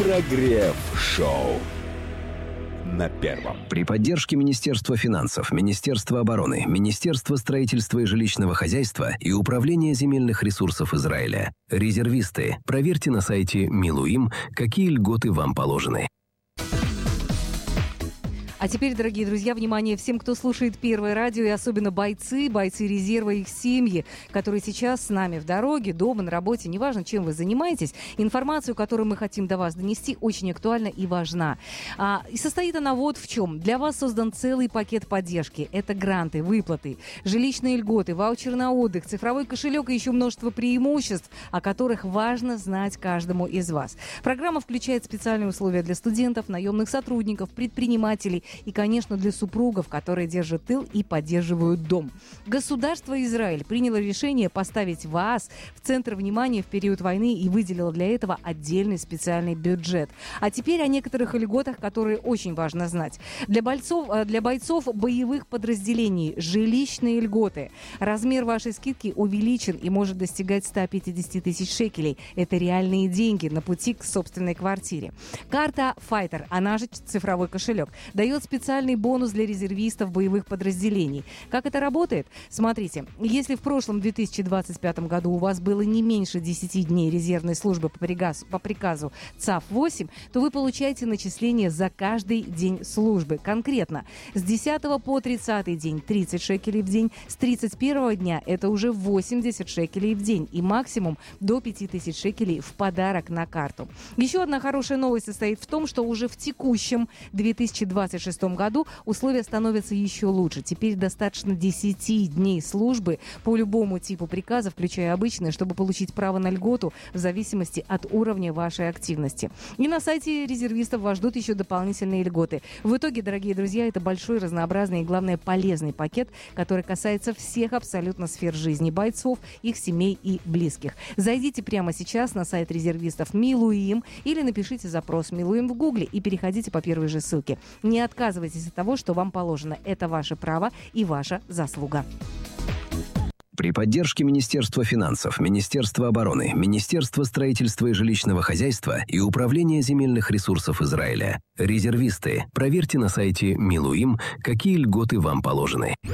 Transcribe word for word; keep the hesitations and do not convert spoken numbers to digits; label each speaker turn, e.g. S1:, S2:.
S1: Прогрев-шоу на Первом.
S2: При поддержке Министерства финансов, Министерства обороны, Министерства строительства и жилищного хозяйства и Управления земельных ресурсов Израиля. Резервисты. Проверьте на сайте Милуим, какие льготы вам положены.
S3: А теперь, дорогие друзья, внимание всем, кто слушает Первое радио, и особенно бойцы, бойцы резерва, их семьи, которые сейчас с нами в дороге, дома, на работе, неважно, чем вы занимаетесь. Информацию, которую мы хотим до вас донести, очень актуальна и важна. А, и состоит она вот в чем. Для вас создан целый пакет поддержки. Это гранты, выплаты, жилищные льготы, ваучер на отдых, цифровой кошелек и еще множество преимуществ, о которых важно знать каждому из вас. Программа включает специальные условия для студентов, наемных сотрудников, предпринимателей и, конечно, для супругов, которые держат тыл и поддерживают дом. Государство Израиль приняло решение поставить вас в центр внимания в период войны и выделило для этого отдельный специальный бюджет. А теперь о некоторых льготах, которые очень важно знать. Для бойцов, для бойцов боевых подразделений жилищные льготы. Размер вашей скидки увеличен и может достигать ста пятидесяти тысяч шекелей. Это реальные деньги на пути к собственной квартире. Карта Fighter, она же цифровой кошелек, дает специальный бонус для резервистов боевых подразделений. Как это работает? Смотрите, если в прошлом две тысячи двадцать пятом году у вас было не меньше десяти дней резервной службы по приказу, по приказу ЦАФ восемь, то вы получаете начисление за каждый день службы. Конкретно, с десятого по тридцатый день тридцать шекелей в день, с тридцать первого дня это уже восемьдесят шекелей в день и максимум до пяти тысяч шекелей в подарок на карту. Еще одна хорошая новость состоит в том, что уже в текущем две тысячи двадцать шестом году условия становятся еще лучше. Теперь достаточно десяти дней службы по любому типу приказа, включая обычные, чтобы получить право на льготу в зависимости от уровня вашей активности. И на сайте резервистов вас ждут еще дополнительные льготы. В итоге, дорогие друзья, это большой, разнообразный и, главное, полезный пакет, который касается всех абсолютно сфер жизни бойцов, их семей и близких. Зайдите прямо сейчас на сайт резервистов Милуим или напишите запрос Милуим в гугле и переходите по первой же ссылке. Не отказывайтесь от того, что вам положено. Это ваше право и ваша заслуга.
S2: При поддержке Министерства финансов, Министерства обороны, Министерства строительства и жилищного хозяйства и Управления земельных ресурсов Израиля. Резервисты. Проверьте на сайте Милуим, какие льготы вам положены.